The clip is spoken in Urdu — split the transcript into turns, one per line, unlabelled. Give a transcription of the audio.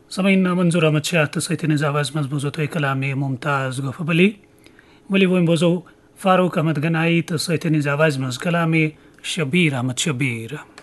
سامعين منظورة متشاهد تسيتين زاواز مزبوزو توي كلامي ممتاز غفبلي ولي وين بوزو فاروق أحمد غناي تسيتين زاواز مز كلامي شبير أحمد شبير